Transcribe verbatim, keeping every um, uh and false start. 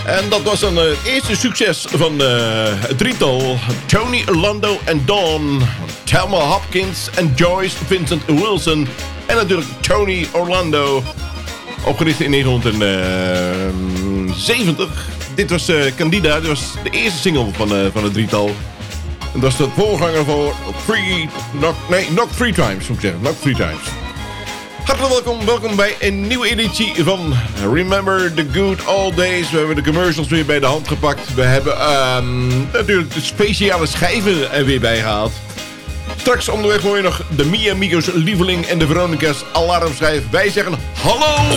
En dat was dan uh, het eerste succes van uh, het drietal Tony Orlando en Dawn, Thelma Hopkins en Joyce Vincent Wilson. En natuurlijk Tony Orlando, opgericht in negentien Dit was uh, Candida, dit was de eerste single van, uh, van het drietal. En dat is de voorganger voor Three, knock, nee, Knock Three Times, moet ik zeggen. Knock Three Times. Hartelijk welkom, welkom bij een nieuwe editie van Remember the Good Old Days. We hebben de commercials weer bij de hand gepakt. We hebben um, natuurlijk de speciale schijven er weer bij gehaald. Straks onderweg hoor je nog de Mia Migos lieveling en de Veronica's alarmschijf. Wij zeggen hallo!